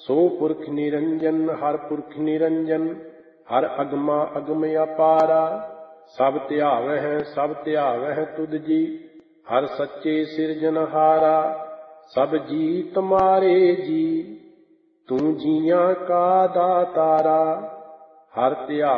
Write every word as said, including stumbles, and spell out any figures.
ਸੋ ਪੁਰਖ ਨਿਰੰਜਨ ਹਰ ਪੁਰਖ ਨਿਰੰਜਨ, ਹਰ ਅਗਮਾ ਅਗਮ ਅਪਾਰਾ। ਸਭ ਧਿਆਵਹਿ ਸਭ ਧਿਆਵਹਿ ਤੁਧ ਜੀ, ਹਰ ਸੱਚੇ ਸਿਰਜਨਹਾਰਾ। ਸਭ ਜੀ ਤੁਮਾਰੇ ਜੀ, ਤੂੰ ਜੀਆਂ ਕਾ ਦਾਤਾਰਾ। ਹਰ ਧਿਆਵਹਿ